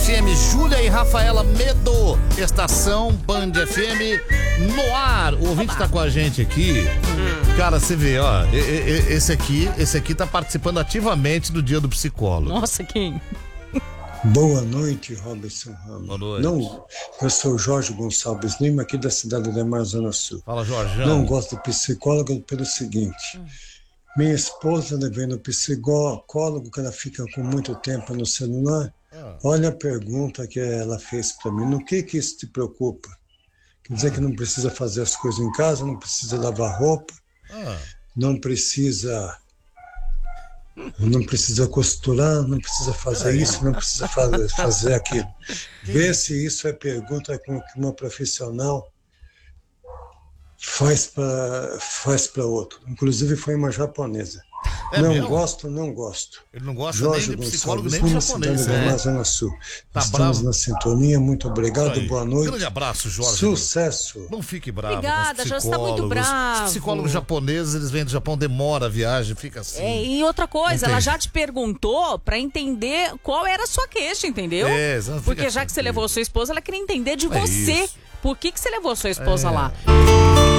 FM, Júlia e Rafaela Medo, estação Band FM no ar. O ouvinte tá com a gente aqui. Cara, você vê, ó, esse aqui tá participando ativamente do Dia do Psicólogo. Nossa, quem? Boa noite, Robson Ramos. Boa noite. Não, eu sou Jorge Gonçalves Lima, aqui da cidade da Zona Sul. Fala, Jorjão. Não gosto de psicólogo pelo seguinte. Minha esposa levei no psicólogo, que ela fica com muito tempo no celular. Olha a pergunta que ela fez para mim. No que isso te preocupa? Quer dizer que não precisa fazer as coisas em casa, não precisa lavar roupa, não precisa costurar, não precisa fazer isso, não precisa fazer aquilo. Vê se isso é pergunta que uma profissional faz para outro. Inclusive foi uma japonesa. Não gosto. Ele não gosta Jorge nem de psicólogo, Gonçalves, nem de na japonês. cidade da Zona Sul. Tá Estamos bravo. na sintonia, muito obrigado, Aí. boa noite. Grande abraço, Jorge. Sucesso. Não fique bravo. Obrigada, com os Jorge, você tá muito psicólogos. bravo. Os psicólogos japoneses, eles vêm do Japão, demora a viagem, fica assim. E outra coisa, Não ela tem. já te perguntou pra entender qual era a sua queixa, entendeu? Exato, Porque fica já que você tranquilo. levou sua esposa, ela queria entender de É você. isso. Por que você levou sua esposa lá?